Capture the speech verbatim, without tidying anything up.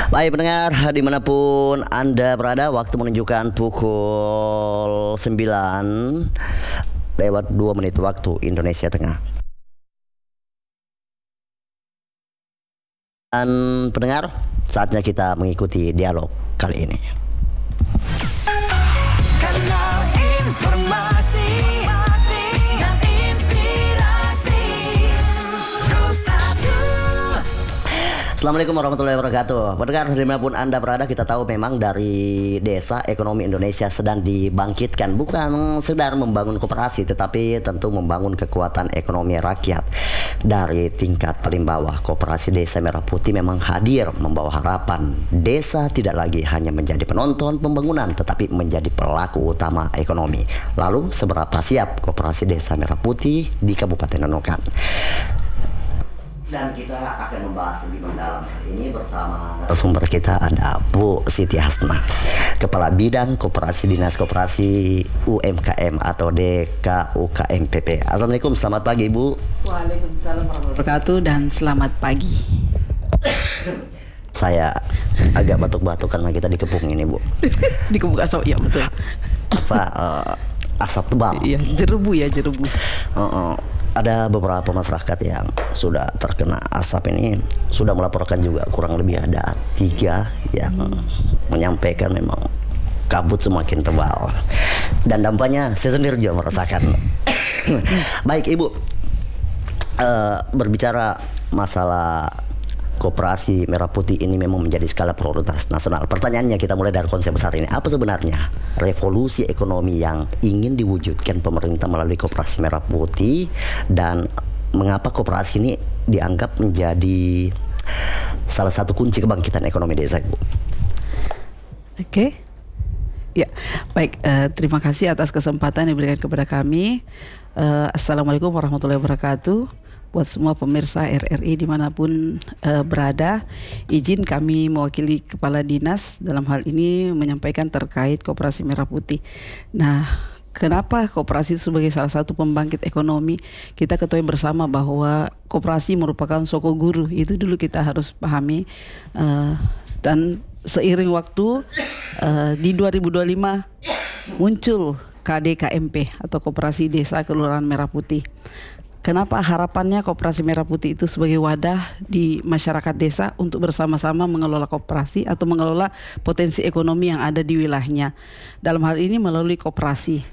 Baik pendengar, dimanapun Anda berada, waktu menunjukkan pukul sembilan lewat dua menit waktu Indonesia Tengah. Dan pendengar, saatnya kita mengikuti dialog kali ini. Kanal informasi dan inspirasi Rosatu. Assalamualaikum warahmatullahi wabarakatuh. Pendengar dimanapun Anda berada, kita tahu memang dari desa ekonomi Indonesia sedang dibangkitkan, bukan sekedar membangun koperasi, tetapi tentu membangun kekuatan ekonomi rakyat. Dari tingkat paling bawah, Koperasi Desa Merah Putih memang hadir membawa harapan. Desa tidak lagi hanya menjadi penonton pembangunan, tetapi menjadi pelaku utama ekonomi. Lalu seberapa siap Koperasi Desa Merah Putih di Kabupaten Nunukan? Dan kita akan membahas lebih mendalam kali ini bersama sumber kita, ada Bu Siti Hasnah, Kepala Bidang Koperasi Dinas Koperasi U M K M atau D K U K M P P. Assalamualaikum, selamat pagi Bu. Waalaikumsalam warahmatullahi wabarakatuh dan selamat pagi. Saya agak batuk-batuk karena kita dikepung ini Bu. Dikepung asap, ya betul. Apa uh, asap tebal? Iya, jerubu ya jerubu. Uh, uh, ada beberapa masyarakat yang sudah terkena asap ini, sudah melaporkan juga, kurang lebih ada tiga yang hmm. menyampaikan memang kabut semakin tebal dan dampaknya saya sendiri juga merasakan. Baik Ibu, uh, berbicara masalah Koperasi Merah Putih ini memang menjadi skala prioritas nasional. Pertanyaannya, kita mulai dari konsep besar ini. Apa sebenarnya revolusi ekonomi yang ingin diwujudkan pemerintah melalui Koperasi Merah Putih, dan mengapa koperasi ini dianggap menjadi salah satu kunci kebangkitan ekonomi desa, Bu? Oke. Ya, baik. Uh, terima kasih atas kesempatan yang diberikan kepada kami. Uh, Assalamualaikum warahmatullahi wabarakatuh. Buat semua pemirsa R R I dimanapun uh, berada, izin kami mewakili Kepala Dinas dalam hal ini menyampaikan terkait Koperasi Merah Putih. Nah, kenapa koperasi sebagai salah satu pembangkit ekonomi? Kita ketahui bersama bahwa koperasi merupakan soko guru, itu dulu kita harus pahami. Uh, dan seiring waktu uh, di dua ribu dua puluh lima muncul K D K M P atau Koperasi Desa Kelurahan Merah Putih. Kenapa harapannya Koperasi Merah Putih itu sebagai wadah di masyarakat desa untuk bersama-sama mengelola koperasi atau mengelola potensi ekonomi yang ada di wilayahnya. Dalam hal ini melalui koperasi.